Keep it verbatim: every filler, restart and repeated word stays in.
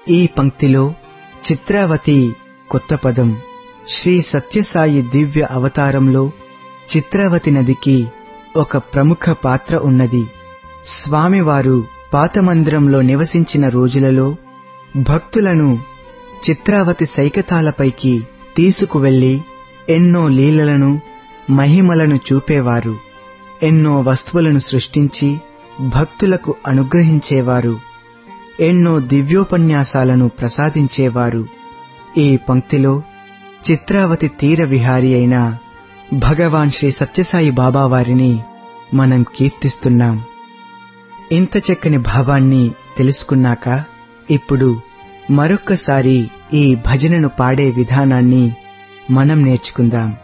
ఈ పంక్తిలో చిత్రావతి కొత్త పదం. శ్రీ సత్యసాయి దివ్య అవతారంలో చిత్రావతి నదికి ఒక ప్రముఖ పాత్ర ఉన్నది. స్వామివారు పాతమందిరంలో నివసించిన రోజులలో భక్తులను చిత్రావతి సైకతాలపైకి తీసుకువెళ్లి ఎన్నో లీలలను మహిమలను చూపేవారు. ఎన్నో వస్తువులను సృష్టించి భక్తులకు అనుగ్రహించేవారు. ఎన్నో దివ్యోపన్యాసాలను ప్రసాదించేవారు. ఈ పంక్తిలో చిత్రావతి తీర విహారి అయిన భగవాన్ శ్రీ సత్యసాయి బాబా వారిని మనం కీర్తిస్తున్నాం. ఇంత చక్కని భావాన్ని తెలుసుకున్నాక ఇప్పుడు మరొక్కసారి ఈ భజనను పాడే విధానాన్ని మనం నేర్చుకుందాం.